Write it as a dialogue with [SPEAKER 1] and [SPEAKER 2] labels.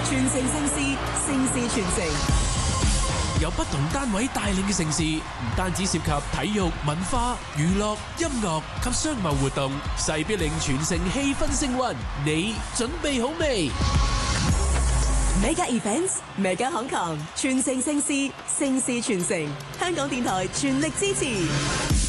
[SPEAKER 1] 傳承盛事，盛事傳承。
[SPEAKER 2] 由不同單位帶領嘅盛事，唔單止涉及體育、文化、娛樂、音樂及商貿活動，勢必令全城氣氛升溫。你準備好未？Mega Events，Mega Hong Kong，傳承盛事，盛事傳承。香港電台全力支持。